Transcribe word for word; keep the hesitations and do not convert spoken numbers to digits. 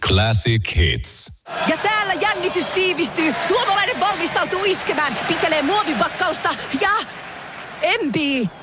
Classic Hits. Ja täällä jännitys tiivistyy. Suomalainen valmistautuu iskemään. Pitelee muovipakkausta ja... Empii.